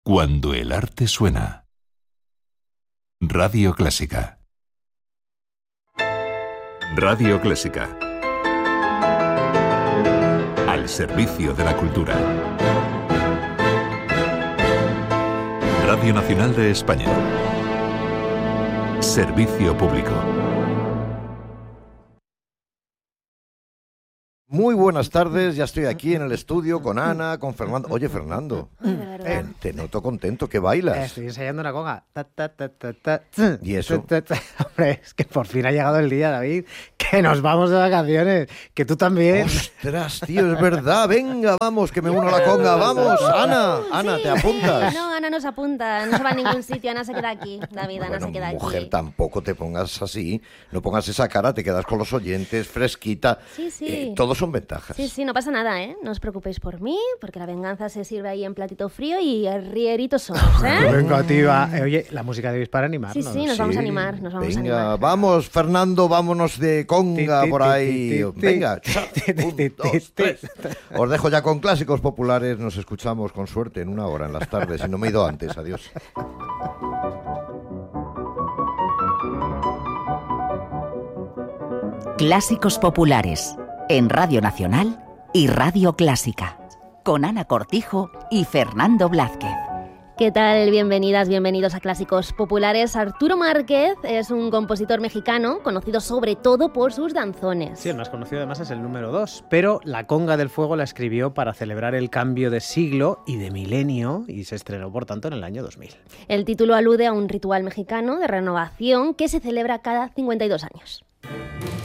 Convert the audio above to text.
Cuando el arte suena. Radio Clásica. Radio Clásica. Al servicio de la cultura. Radio Nacional de España. Servicio público. Muy buenas tardes, ya estoy aquí en el estudio con Ana, con Fernando. Oye, Fernando, te noto contento, ¿qué bailas? Estoy ensayando una conga. ¿Y eso? Hombre, es que por fin ha llegado el día, David, que nos vamos de vacaciones, que tú también. Ostras, tío, es verdad, venga, vamos, que me uno a la conga, vamos, Ana, Sí. ¿te apuntas? No, Ana no se apunta, no se va a ningún sitio, Ana se queda aquí, David, Ana Bueno, se queda mujer, aquí. tampoco te pongas así, no pongas esa cara, te quedas con los oyentes, fresquita. Sí. Todos son ventajas. Sí, no pasa nada, ¿eh? No os preocupéis por mí, porque la venganza se sirve ahí en platito frío y rieritos somos, ¿eh? Venga, tío. Oye, la música debéis para animarnos. Sí, nos vamos a animar, nos vamos a Venga, animar. vamos, Fernando, vámonos de conga por ahí. Venga, 1, 2, 3. Os dejo ya con clásicos populares, nos escuchamos con suerte en 1 hora en las tardes, y no me he ido antes, adiós. Clásicos populares, en Radio Nacional y Radio Clásica, con Ana Cortijo y Fernando Blázquez. ¿Qué tal? Bienvenidas, bienvenidos a Clásicos Populares. Arturo Márquez es un compositor mexicano conocido sobre todo por sus danzones. Sí, el más conocido además es el número 2, pero La Conga del Fuego la escribió para celebrar el cambio de siglo y de milenio y se estrenó, por tanto, en el año 2000. El título alude a un ritual mexicano de renovación que se celebra cada 52 años.